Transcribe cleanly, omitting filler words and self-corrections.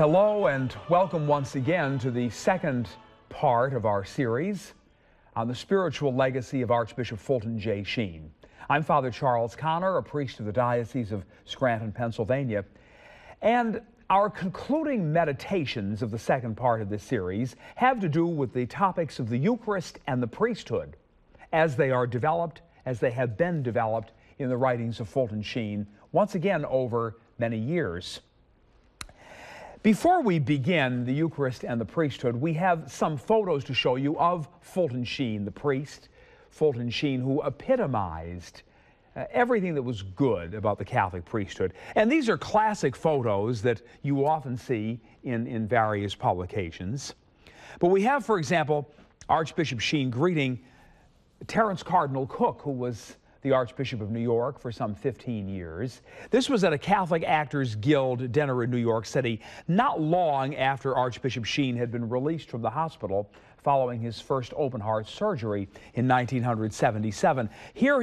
Hello and welcome once again to the second part of our series on the spiritual legacy of Archbishop Fulton J. Sheen. I'm Father Charles Connor, a priest of the Diocese of Scranton, Pennsylvania, and our concluding meditations of the second part of this series have to do with the topics of the Eucharist and the priesthood as they are developed, as they have been developed in the writings of Fulton Sheen, once again over many years. Before we begin the Eucharist and the priesthood, we have some photos to show you of Fulton Sheen, the priest, Fulton Sheen, who epitomized everything that was good about the Catholic priesthood. And these are classic photos that you often see in various publications. But we have, for example, Archbishop Sheen greeting Terence Cardinal Cook, who was the Archbishop of New York for some 15 years. This was at a Catholic Actors Guild dinner in New York City, not long after Archbishop Sheen had been released from the hospital following his first open-heart surgery in 1977. Here